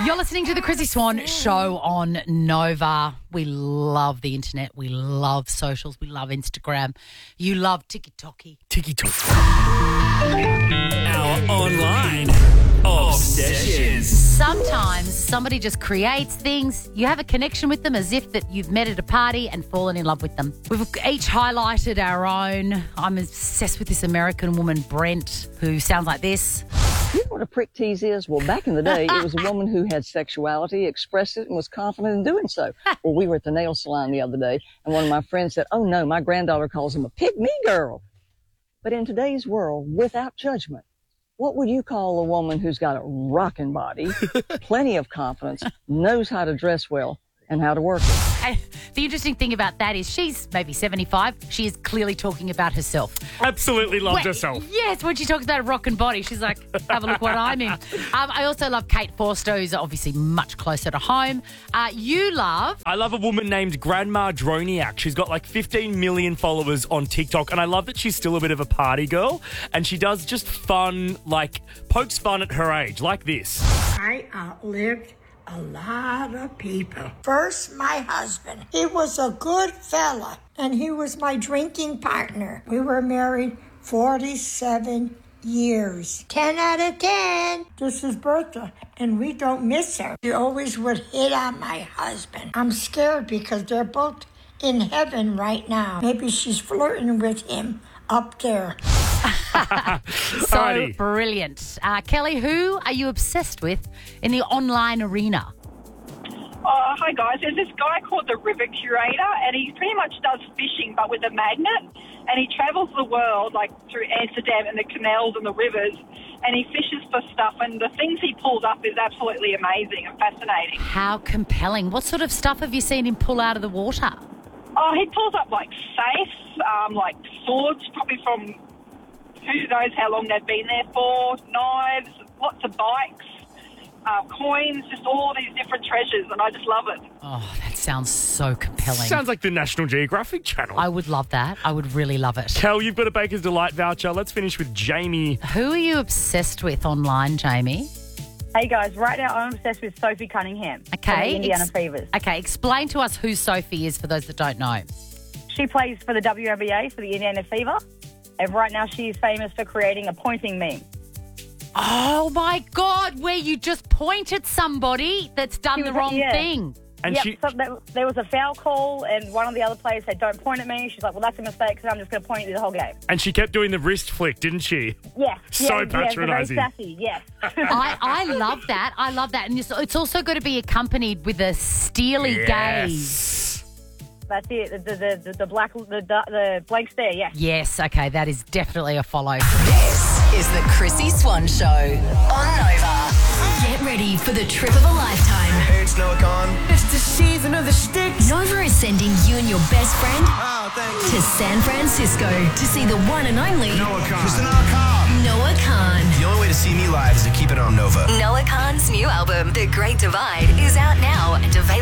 You're listening to the Chrissy Swan Show on Nova. We love the internet. We love socials. We love Instagram. You love TikTok. TikTok. Our online obsessions. Sometimes somebody just creates things. You have a connection with them as if that you've met at a party and fallen in love with them. We've each highlighted our own. I'm obsessed with this American woman, Brent, who sounds like this. You know what a prick tease is? Well, back in the day, it was a woman who had sexuality, expressed it, and was confident in doing so. Well, we were at the nail salon the other day, and one of my friends said, "Oh, no, my granddaughter calls him a pick-me girl." But in today's world, without judgment, what would you call a woman who's got a rocking body, plenty of confidence, knows how to dress well, and how to work it? And the interesting thing about that is she's maybe 75. She is clearly talking about herself. Absolutely loved herself. Yes, when she talks about a rockin' body, she's like, have a look what I'm in. I also love Kate Forster, who's obviously much closer to home. You love... I love a woman named Grandma Droniak. She's got like 15 million followers on TikTok, and I love that she's still a bit of a party girl, and she does just fun, like, pokes fun at her age, like this. I outlived a lot of people. First, my husband. He was a good fella, and he was my drinking partner. We were married 47 years. 10 out of 10. This is Bertha, and we don't miss her. She always would hit on my husband. I'm scared because they're both in heaven right now. Maybe she's flirting with him up there. So Alrighty. brilliant. Kelly, who are you obsessed with in the online arena? Hi guys, there's this guy called the River Curator, and he pretty much does fishing but with a magnet, and he travels the world like through Amsterdam and the canals and the rivers, and he fishes for stuff, and the things he pulls up is absolutely amazing and fascinating. How compelling. What sort of stuff have you seen him pull out of the water? Oh, he pulls up like safes, like swords, probably from who knows how long they've been there for, knives, lots of bikes, coins, just all these different treasures, and I just love it. Oh, that sounds so compelling. Sounds like the National Geographic Channel. I would love that. I would really love it. Kel, you've got a Baker's Delight voucher. Let's finish with Jamie. Who are you obsessed with online, Jamie? Hey guys, right now I'm obsessed with Sophie Cunningham. Okay. From the Indiana Fevers. Okay, explain to us who Sophie is for those that don't know. She plays for the WNBA for the Indiana Fever, and right now she's famous for creating a pointing meme. Oh my God, where you just point at somebody that's done the wrong thing. And Yep, she... so there was a foul call, and one of the other players said, "Don't point at me." She's like, "Well, that's a mistake because I'm just going to point at you the whole game." And she kept doing the wrist flick, didn't she? Yeah. So patronising. Very sassy, yes. I love that. I love that. And it's also got to be accompanied with a steely gaze. That's it. The blank stare, yeah. Yes, okay, that is definitely a follow. This is the Chrissy Swan Show on Nova. Get ready for the trip of a lifetime. Hey, it's Noah Khan. It's the season of the sticks. Nova is sending you and your best friend to San Francisco to see the one and only Noah Khan. Mr. Noah Khan. Noah Khan. The only way to see me live is to keep it on Nova. Noah Khan's new album, The Great Divide, is out now and available.